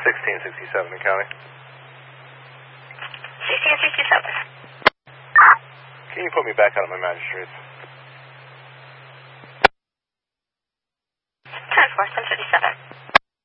1667 in county. 1667. Can you put me back out of my magistrates? 10-4, 1057.